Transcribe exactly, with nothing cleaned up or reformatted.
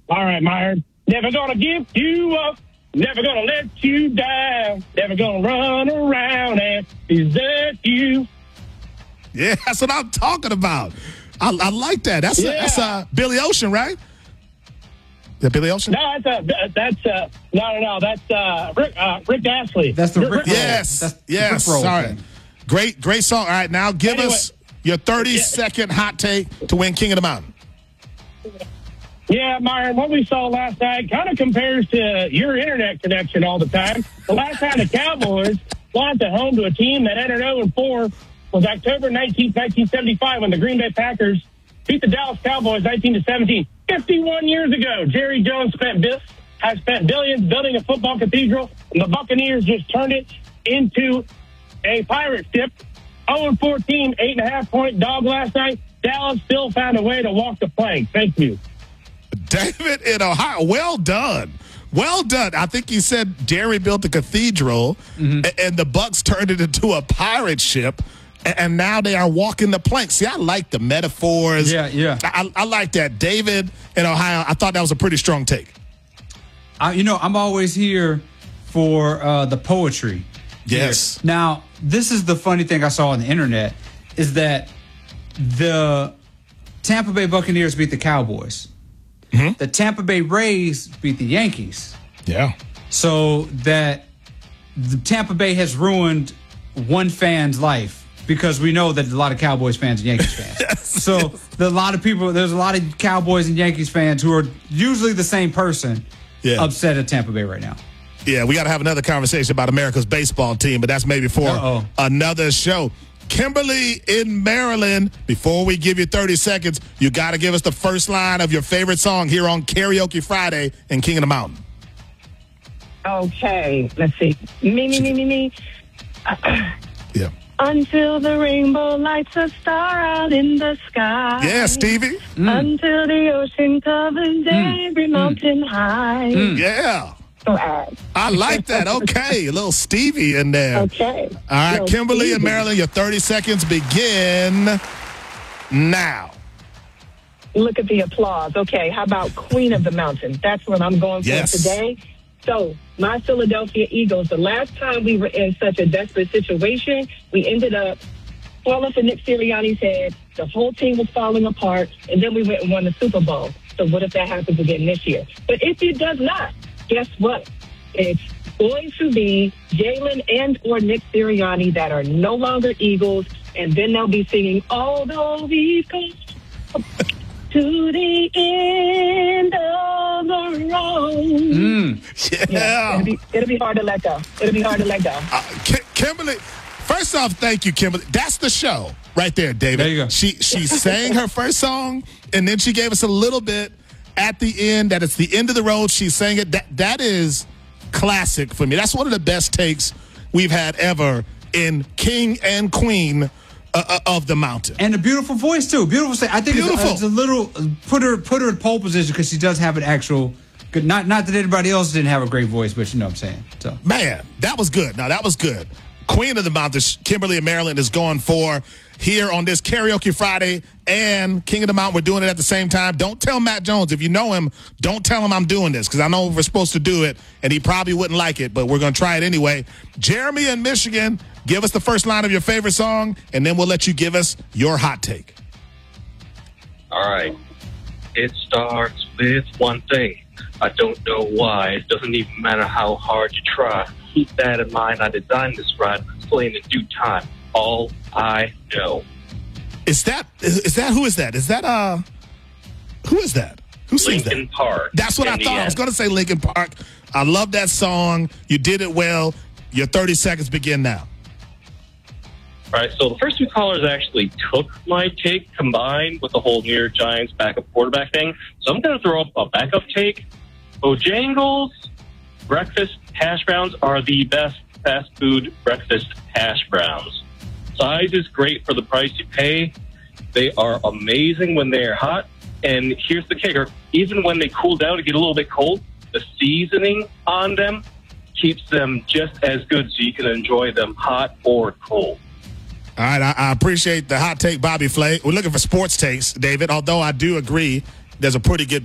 All right, Meyer. Never gonna give you up. Never gonna let you down. Never gonna run around and desert you. Yeah, that's what I'm talking about. I, I like that. That's yeah. a, that's uh, Billy Ocean, right? Is that Billy Ocean? No, that's uh, that's uh, no, no, no. That's uh, Rick, uh, Rick Astley. That's the Rick. Rick yes, that's yes. Rick Sorry. thing. Great, great song. All right, now give anyway, us your thirty-second yeah. hot take to win King of the Mountain. Yeah, Myron, what we saw last night kind of compares to your internet connection all the time. The last time the Cowboys lost at home to a team that entered oh and four was October nineteenth, nineteen seventy-five, when the Green Bay Packers beat the Dallas Cowboys nineteen to seventeen. fifty-one years ago, Jerry Jones spent bis- has spent billions building a football cathedral, and the Buccaneers just turned it into a pirate ship. oh and fourteen, eight and a half point dog last night. Dallas still found a way to walk the plank. Thank you. David in Ohio, well done. Well done. I think you said Jerry built a cathedral, mm-hmm. and the Bucks turned it into a pirate ship, and now they are walking the plank. See, I like the metaphors. Yeah, yeah. I, I like that. David in Ohio, I thought that was a pretty strong take. I, you know, I'm always here for uh, the poetry. Yes. Here. Now, this is the funny thing I saw on the internet, is that the Tampa Bay Buccaneers beat the Cowboys. Mm-hmm. The Tampa Bay Rays beat the Yankees. Yeah. So that the Tampa Bay has ruined one fan's life, because we know that a lot of Cowboys fans and Yankees fans. Yes. So the, a lot of people, there's a lot of Cowboys and Yankees fans who are usually the same person yeah. upset at Tampa Bay right now. Yeah, we got to have another conversation about America's baseball team, but that's maybe for Uh-oh. another show. Kimberly in Maryland, before we give you thirty seconds, you got to give us the first line of your favorite song here on Karaoke Friday in King of the Mountain. Okay, let's see. Me, me, me, me, me. Yeah. Until the rainbow lights a star out in the sky. Yeah, Stevie. Mm. Until the ocean covers mm. every mountain mm. high. Mm. Yeah. I like that. Okay, a little Stevie in there. Okay. All right, little Kimberly Stevie. and Maryland, your thirty seconds begin now. Look at the applause. Okay, how about Queen of the Mountain? That's what I'm going for yes. today. So, my Philadelphia Eagles, the last time we were in such a desperate situation, we ended up falling for Nick Sirianni's head. The whole team was falling apart, and then we went and won the Super Bowl. So what if that happens again this year? But if it does not, guess what? It's going to be Jalen and or Nick Sirianni that are no longer Eagles, and then they'll be singing, although we've come to the end of the road. Mm, yeah. yeah it'll, be, it'll be hard to let go. It'll be hard to let go. Uh, Ki- Kimberly, first off, thank you, Kimberly. That's the show right there, David. There you go. She, she sang her first song, and then she gave us a little bit at the end, that it's the end of the road. She sang it. That That is classic for me. That's one of the best takes we've had ever in King and Queen uh, of the Mountain. And a beautiful voice, too. Beautiful. I think it's a, it's a little, put her put her in pole position, because she does have an actual, good, not, not that anybody else didn't have a great voice, but you know what I'm saying. So Man, that was good. No, that was good. Queen of the Mountain, Kimberly and Maryland is going for here on this Karaoke Friday and King of the Mountain. We're doing it at the same time. Don't tell Matt Jones. If you know him, don't tell him I'm doing this, because I know we're supposed to do it, and he probably wouldn't like it, but we're going to try it anyway. Jeremy in Michigan, give us the first line of your favorite song, and then we'll let you give us your hot take. All right. It starts with one thing. I don't know why. It doesn't even matter how hard you try. Keep that in mind. I designed this rhyme. Explain in due time. All I know. Is that is, is that who is that? Is that uh who is that? Who sings Linkin that? Park. That's what I thought. I was going to say Linkin Park. I love that song. You did it well. Your thirty seconds begin now. All right, so the first two callers actually took my take combined with the whole New York Giants backup quarterback thing. So I'm going to throw up a backup take. Bojangles breakfast hash browns are the best fast food breakfast hash browns. Size is great for the price you pay. They are amazing when they are hot. And here's the kicker. Even when they cool down and get a little bit cold, the seasoning on them keeps them just as good, so you can enjoy them hot or cold. All right, I, I appreciate the hot take, Bobby Flay. We're looking for sports takes, David, although I do agree there's a pretty good